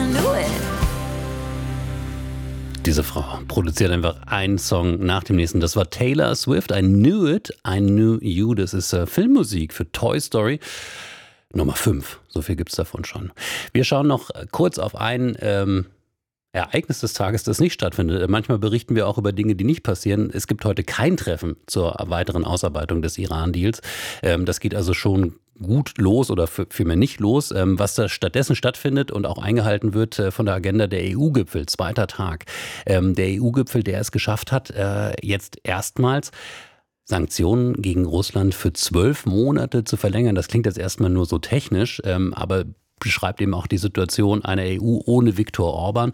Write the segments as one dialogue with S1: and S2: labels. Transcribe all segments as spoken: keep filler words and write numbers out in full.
S1: knew it.
S2: Diese Frau produziert einfach einen Song nach dem nächsten. Das war Taylor Swift, I Knew It, I Knew You. Das ist äh, Filmmusik für Toy Story Nummer fünf. So viel gibt es davon schon. Wir schauen noch kurz auf ein ähm, Ereignis des Tages, das nicht stattfindet. Manchmal berichten wir auch über Dinge, die nicht passieren. Es gibt heute kein Treffen zur weiteren Ausarbeitung des Iran-Deals. Ähm, das geht also schon gut los oder vielmehr nicht los. Ähm, was da stattdessen stattfindet und auch eingehalten wird äh, von der Agenda der E U-Gipfel, zweiter Tag. Ähm, der E U-Gipfel, der es geschafft hat, äh, jetzt erstmals Sanktionen gegen Russland für zwölf Monate zu verlängern. Das klingt jetzt erstmal nur so technisch, ähm, aber beschreibt eben auch die Situation einer E U ohne Viktor Orban.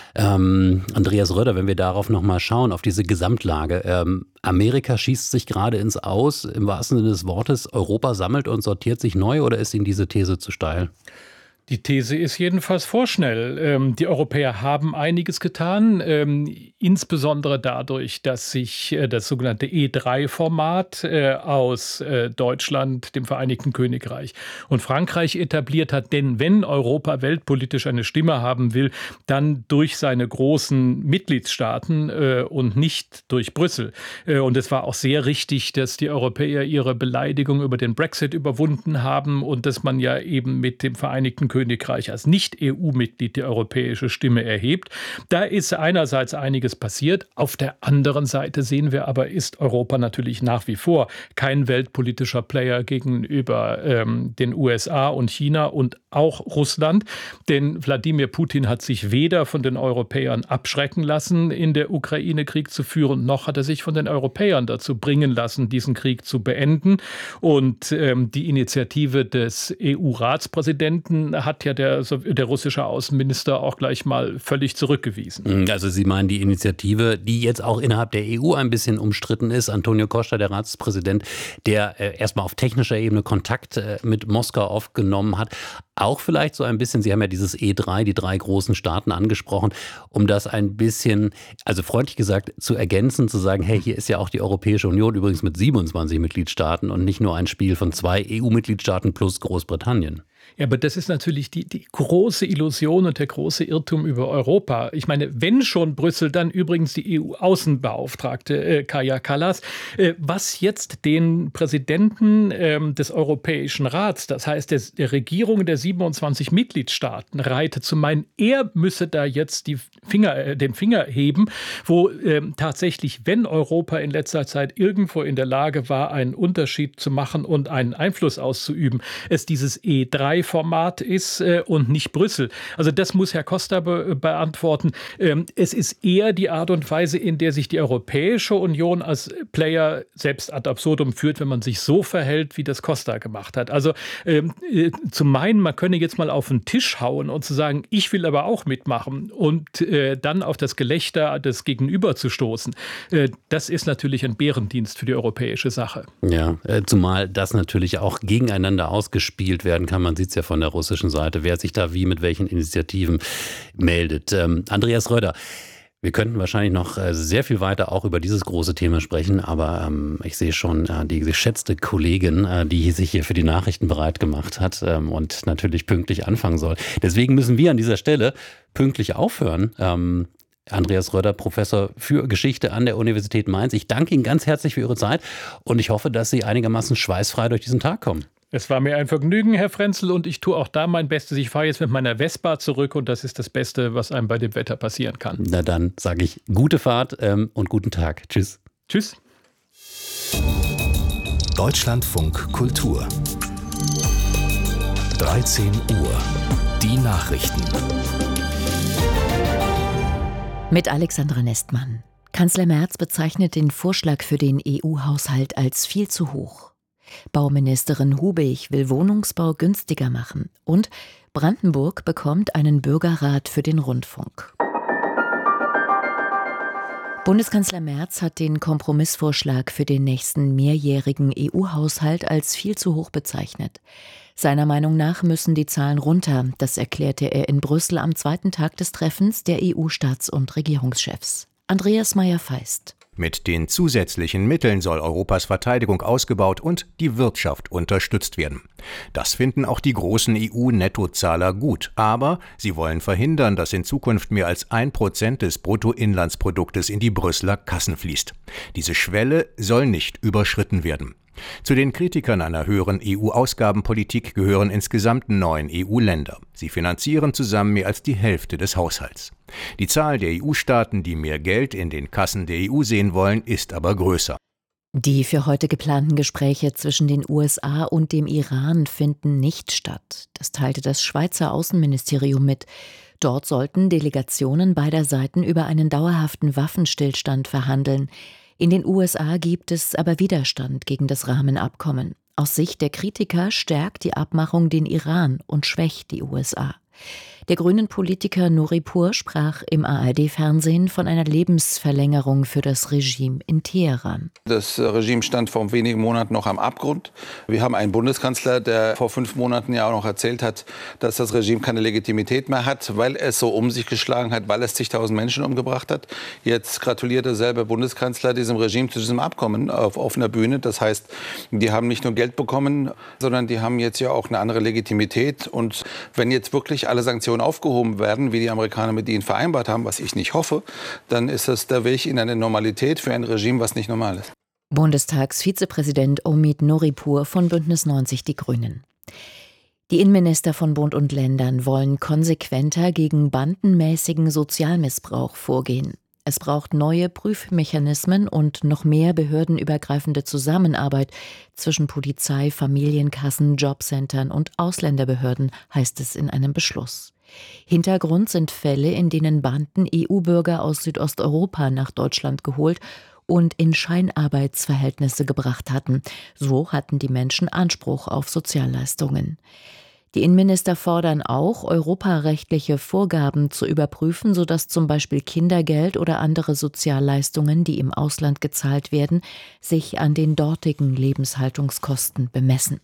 S2: Ähm, Andreas Röder, wenn wir darauf nochmal schauen, auf diese Gesamtlage. Ähm, Amerika schießt sich gerade ins Aus, im wahrsten Sinne des Wortes. Europa sammelt und sortiert sich neu, oder ist Ihnen diese These zu steil?
S3: Die These ist jedenfalls vorschnell. Ähm, die Europäer haben einiges getan, ähm, insbesondere dadurch, dass sich äh, das sogenannte E drei Format äh, aus äh, Deutschland, dem Vereinigten Königreich und Frankreich etabliert hat. Denn wenn Europa weltpolitisch eine Stimme haben will, dann durch seine großen Mitgliedstaaten äh, und nicht durch Brüssel. Äh, und es war auch sehr richtig, dass die Europäer ihre Beleidigung über den Brexit überwunden haben und dass man ja eben mit dem Vereinigten Königreich Königreich als Nicht-E U-Mitglied die europäische Stimme erhebt. Da ist einerseits einiges passiert. Auf der anderen Seite sehen wir aber, ist Europa natürlich nach wie vor kein weltpolitischer Player gegenüber ähm, den U S A und China und auch Russland. Denn Wladimir Putin hat sich weder von den Europäern abschrecken lassen, in der Ukraine Krieg zu führen, noch hat er sich von den Europäern dazu bringen lassen, diesen Krieg zu beenden. Und ähm, die Initiative des E U-Ratspräsidenten hat hat ja der, der russische Außenminister auch gleich mal völlig zurückgewiesen.
S2: Also Sie meinen die Initiative, die jetzt auch innerhalb der E U ein bisschen umstritten ist. Antonio Costa, der Ratspräsident, der äh, erstmal auf technischer Ebene Kontakt äh, mit Moskau aufgenommen hat. Auch vielleicht so ein bisschen, Sie haben ja dieses E drei, die drei großen Staaten angesprochen, um das ein bisschen, also freundlich gesagt, zu ergänzen, zu sagen, hey, hier ist ja auch die Europäische Union übrigens mit siebenundzwanzig Mitgliedstaaten und nicht nur ein Spiel von zwei E U-Mitgliedstaaten plus Großbritannien.
S3: Ja, aber das ist natürlich die, die große Illusion und der große Irrtum über Europa. Ich meine, wenn schon Brüssel, dann übrigens die E U-Außenbeauftragte äh, Kaja Kallas, äh, was jetzt den Präsidenten äh, des Europäischen Rats, das heißt der, der Regierung der siebenundzwanzig Mitgliedstaaten, reitet, zu meinen, er müsse da jetzt die Finger, äh, den Finger heben, wo äh, tatsächlich, wenn Europa in letzter Zeit irgendwo in der Lage war, einen Unterschied zu machen und einen Einfluss auszuüben, es dieses E drei Format ist äh, und nicht Brüssel. Also das muss Herr Costa be- beantworten. Ähm, es ist eher die Art und Weise, in der sich die Europäische Union als Player selbst ad absurdum führt, wenn man sich so verhält, wie das Costa gemacht hat. Also ähm, äh, zu meinen, man könne jetzt mal auf den Tisch hauen und zu sagen, ich will aber auch mitmachen und äh, dann auf das Gelächter des Gegenüber zu stoßen, äh, das ist natürlich ein Bärendienst für die europäische Sache.
S2: Ja, äh, zumal das natürlich auch gegeneinander ausgespielt werden kann. Man sieht es ja von der russischen Seite, wer sich da wie mit welchen Initiativen meldet. Ähm, Andreas Röder, wir könnten wahrscheinlich noch äh, sehr viel weiter auch über dieses große Thema sprechen, aber ähm, ich sehe schon äh, die geschätzte Kollegin, äh, die sich hier für die Nachrichten bereit gemacht hat ähm, und natürlich pünktlich anfangen soll. Deswegen müssen wir an dieser Stelle pünktlich aufhören. Ähm, Andreas Röder, Professor für Geschichte an der Universität Mainz. Ich danke Ihnen ganz herzlich für Ihre Zeit und ich hoffe, dass Sie einigermaßen schweißfrei durch diesen Tag kommen.
S3: Es war mir ein Vergnügen, Herr Frenzel, und ich tue auch da mein Bestes. Ich fahre jetzt mit meiner Vespa zurück und das ist das Beste, was einem bei dem Wetter passieren kann.
S2: Na dann sage ich gute Fahrt ähm, und guten Tag. Tschüss.
S3: Tschüss.
S4: Deutschlandfunk Kultur. dreizehn Uhr. Die Nachrichten.
S1: Mit Alexandra Nestmann. Kanzler Merz bezeichnet den Vorschlag für den E U-Haushalt als viel zu hoch. Bauministerin Hubig will Wohnungsbau günstiger machen. Und Brandenburg bekommt einen Bürgerrat für den Rundfunk. Bundeskanzler Merz hat den Kompromissvorschlag für den nächsten mehrjährigen E U-Haushalt als viel zu hoch bezeichnet. Seiner Meinung nach müssen die Zahlen runter. Das erklärte er in Brüssel am zweiten Tag des Treffens der E U-Staats- und Regierungschefs. Andreas Meyer-Feist.
S5: Mit den zusätzlichen Mitteln soll Europas Verteidigung ausgebaut und die Wirtschaft unterstützt werden. Das finden auch die großen E U-Nettozahler gut, aber sie wollen verhindern, dass in Zukunft mehr als ein Prozent des Bruttoinlandsproduktes in die Brüsseler Kassen fließt. Diese Schwelle soll nicht überschritten werden. Zu den Kritikern einer höheren E U-Ausgabenpolitik gehören insgesamt neun E U-Länder. Sie finanzieren zusammen mehr als die Hälfte des Haushalts. Die Zahl der E U-Staaten, die mehr Geld in den Kassen der E U sehen wollen, ist aber größer.
S1: Die für heute geplanten Gespräche zwischen den U S A und dem Iran finden nicht statt. Das teilte das Schweizer Außenministerium mit. Dort sollten Delegationen beider Seiten über einen dauerhaften Waffenstillstand verhandeln. In den U S A gibt es aber Widerstand gegen das Rahmenabkommen. Aus Sicht der Kritiker stärkt die Abmachung den Iran und schwächt die U S A. Der grünen Politiker Nouripur sprach im A R D-Fernsehen von einer Lebensverlängerung für das Regime in Teheran.
S6: Das Regime stand vor wenigen Monaten noch am Abgrund. Wir haben einen Bundeskanzler, der vor fünf Monaten ja auch noch erzählt hat, dass das Regime keine Legitimität mehr hat, weil es so um sich geschlagen hat, weil es zigtausend Menschen umgebracht hat. Jetzt gratuliert derselbe Bundeskanzler diesem Regime zu diesem Abkommen auf offener Bühne. Das heißt, die haben nicht nur Geld bekommen, sondern die haben jetzt ja auch eine andere Legitimität. Und wenn jetzt wirklich alle Sanktionen aufgehoben werden, wie die Amerikaner mit ihnen vereinbart haben, was ich nicht hoffe, dann ist das der Weg in eine Normalität für ein Regime, was nicht normal ist.
S1: Bundestagsvizepräsident Omid Nouripur von Bündnis neunzig Die Grünen. Die Innenminister von Bund und Ländern wollen konsequenter gegen bandenmäßigen Sozialmissbrauch vorgehen. Es braucht neue Prüfmechanismen und noch mehr behördenübergreifende Zusammenarbeit zwischen Polizei, Familienkassen, Jobcentern und Ausländerbehörden, heißt es in einem Beschluss. Hintergrund sind Fälle, in denen Banden E U-Bürger aus Südosteuropa nach Deutschland geholt und in Scheinarbeitsverhältnisse gebracht hatten. So hatten die Menschen Anspruch auf Sozialleistungen. Die Innenminister fordern auch, europarechtliche Vorgaben zu überprüfen, sodass zum Beispiel Kindergeld oder andere Sozialleistungen, die im Ausland gezahlt werden, sich an den dortigen Lebenshaltungskosten bemessen.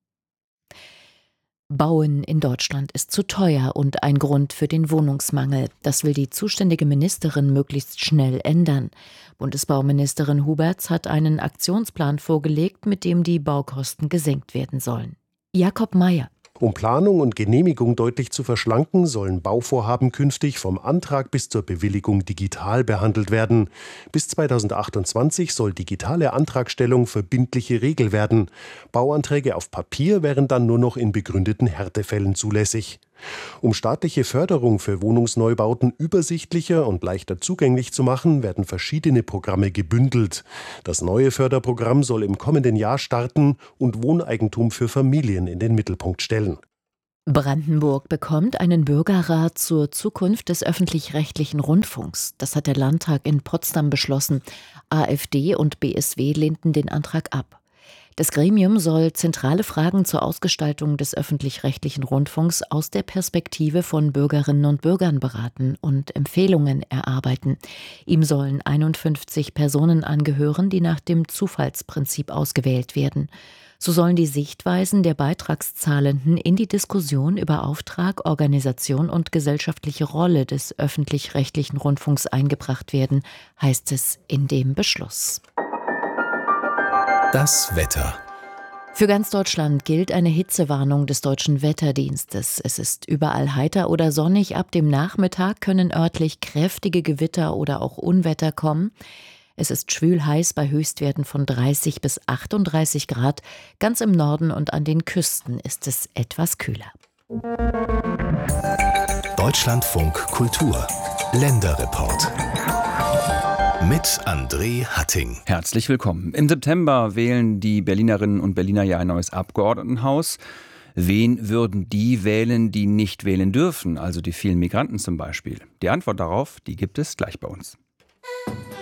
S1: Bauen in Deutschland ist zu teuer und ein Grund für den Wohnungsmangel. Das will die zuständige Ministerin möglichst schnell ändern. Bundesbauministerin Huberts hat einen Aktionsplan vorgelegt, mit dem die Baukosten gesenkt werden sollen. Jakob Mayer.
S7: Um Planung und Genehmigung deutlich zu verschlanken, sollen Bauvorhaben künftig vom Antrag bis zur Bewilligung digital behandelt werden. Bis zweitausendachtundzwanzig soll digitale Antragstellung verbindliche Regel werden. Bauanträge auf Papier wären dann nur noch in begründeten Härtefällen zulässig. Um staatliche Förderung für Wohnungsneubauten übersichtlicher und leichter zugänglich zu machen, werden verschiedene Programme gebündelt. Das neue Förderprogramm soll im kommenden Jahr starten und Wohneigentum für Familien in den Mittelpunkt stellen.
S1: Brandenburg bekommt einen Bürgerrat zur Zukunft des öffentlich-rechtlichen Rundfunks. Das hat der Landtag in Potsdam beschlossen. AfD und B S W lehnten den Antrag ab. Das Gremium soll zentrale Fragen zur Ausgestaltung des öffentlich-rechtlichen Rundfunks aus der Perspektive von Bürgerinnen und Bürgern beraten und Empfehlungen erarbeiten. Ihm sollen einundfünfzig Personen angehören, die nach dem Zufallsprinzip ausgewählt werden. So sollen die Sichtweisen der Beitragszahlenden in die Diskussion über Auftrag, Organisation und gesellschaftliche Rolle des öffentlich-rechtlichen Rundfunks eingebracht werden, heißt es in dem Beschluss.
S4: Das Wetter.
S1: Für ganz Deutschland gilt eine Hitzewarnung des Deutschen Wetterdienstes. Es ist überall heiter oder sonnig. Ab dem Nachmittag können örtlich kräftige Gewitter oder auch Unwetter kommen. Es ist schwül-heiß bei Höchstwerten von dreißig bis achtunddreißig Grad. Ganz im Norden und an den Küsten ist es etwas kühler.
S4: Deutschlandfunk Kultur. Länderreport. Mit André Hatting.
S8: Herzlich willkommen. Im September wählen die Berlinerinnen und Berliner ja ein neues Abgeordnetenhaus. Wen würden die wählen, die nicht wählen dürfen, also die vielen Migranten zum Beispiel? Die Antwort darauf, die gibt es gleich bei uns.